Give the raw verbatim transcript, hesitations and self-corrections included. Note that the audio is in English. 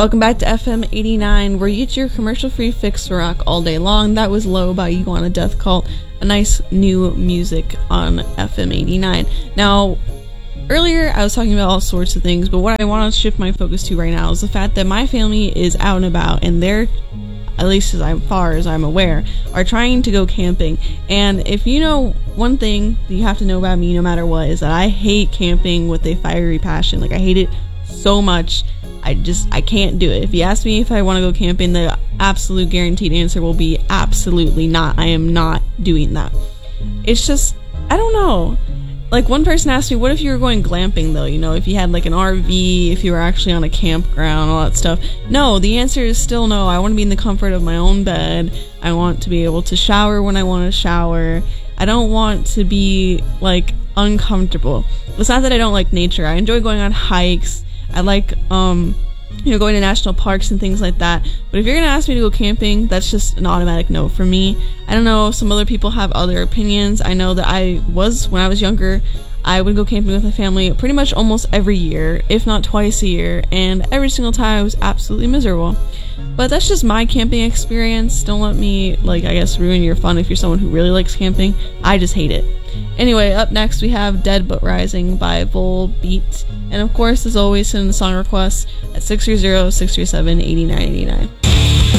Welcome back to F M eighty-nine, where you get your commercial-free fix for rock all day long. That was Low by Iguana Death Cult, a nice new music on F M eighty-nine. Now, earlier I was talking about all sorts of things, but what I want to shift my focus to right now is the fact that my family is out and about, and they're, at least as far as I'm aware, are trying to go camping. And if you know one thing that you have to know about me no matter what, is that I hate camping with a fiery passion. Like, I hate it so much. I just, I can't do it. If you ask me if I want to go camping, the absolute guaranteed answer will be absolutely not. I am not doing that. It's just, I don't know. Like, one person asked me, what if you were going glamping, though? You know, if you had, like, an R V, if you were actually on a campground, all that stuff. No, the answer is still no. I want to be in the comfort of my own bed. I want to be able to shower when I want to shower. I don't want to be, like, uncomfortable. It's not that I don't like nature. I enjoy going on hikes. I like, um, you know, going to national parks and things like that. But if you're going to ask me to go camping, that's just an automatic no for me. I don't know if some other people have other opinions. I know that I was, when I was younger, I would go camping with my family pretty much almost every year, if not twice a year, and every single time I was absolutely miserable. But that's just my camping experience. Don't let me, like, I guess, ruin your fun if you're someone who really likes camping. I just hate it. Anyway, up next we have Dead But Rising by Volbeat. And of course, as always, send in the song requests at six three zero, six three seven, eight nine eight nine.